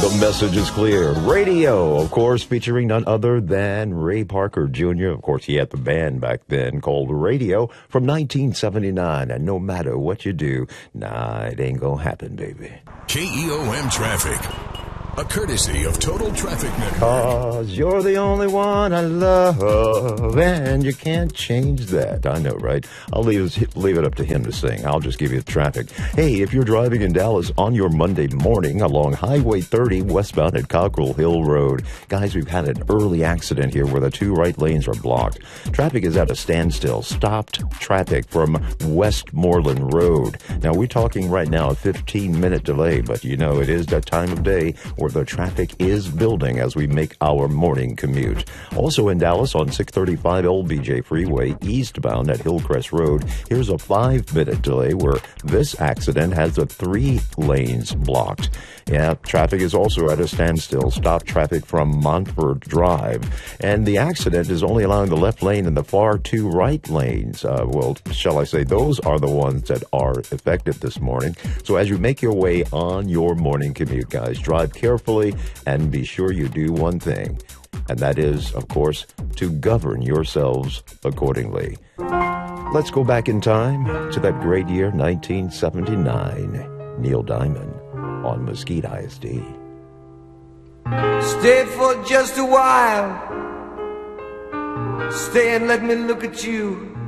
The message is clear. Radio, of course, featuring none other than Ray Parker Jr. Of course, he had the band back then called Radio from 1979. And no matter what you do, nah, it ain't gonna happen, baby. KEOM Traffic. A courtesy of Total Traffic Network. 'Cause you're the only one I love, and you can't change that. I know, right? I'll leave it up to him to sing. I'll just give you the traffic. Hey, if you're driving in Dallas on your Monday morning along Highway 30 westbound at Cockrell Hill Road, guys, we've had an early accident here where the two right lanes are blocked. Traffic is at a standstill. Stopped traffic from Westmoreland Road. Now, we're talking right now a 15-minute delay, but you know it is that time of day where the traffic is building as we make our morning commute. Also in Dallas on 635 LBJ Freeway, eastbound at Hillcrest Road, here's a 5-minute delay where this accident has the 3 lanes blocked. Yeah, traffic is also at a standstill. Stop traffic from Montford Drive. And the accident is only allowing the left lane and the far 2 right lanes. Well, shall I say, those are the ones that are affected this morning. So as you make your way on your morning commute, guys, drive carefully and be sure you do one thing. And that is, of course, to govern yourselves accordingly. Let's go back in time to that great year, 1979. Neil Diamond on Mesquite ISD. Stay for just a while. Stay and let me look at you.